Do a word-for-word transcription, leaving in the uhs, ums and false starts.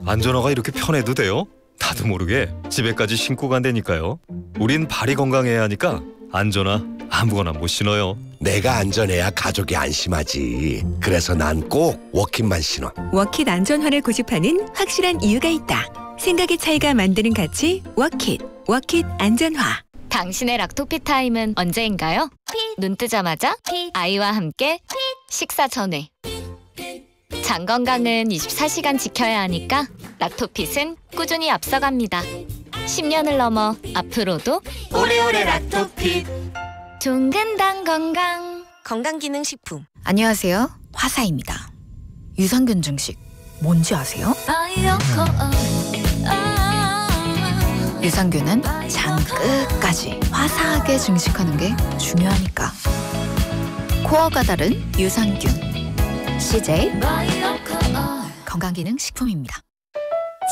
안전화가 이렇게 편해도 돼요? 나도 모르게 집에까지 신고 간다니까요. 우린 발이 건강해야 하니까 안전화 아무거나 못 신어요. 내가 안전해야 가족이 안심하지. 그래서 난 꼭 워킷만 신어. 워킷 안전화를 고집하는 확실한 이유가 있다. 생각의 차이가 만드는 가치 워킷. 워킷 안전화. 당신의 락토피 타임은 언제인가요? 눈 뜨자마자 아이와 함께 식사 전에. 장 건강은 이십사 시간 지켜야 하니까 락토핏은 꾸준히 앞서갑니다. 십 년을 넘어 앞으로도 오래오래 락토핏. 종근당 건강. 건강기능식품. 안녕하세요. 화사입니다. 유산균 증식 뭔지 아세요? 유산균은 장 끝까지 화사하게 증식하는 게 중요하니까. 코어가 다른 유산균 씨제이 건강기능식품입니다.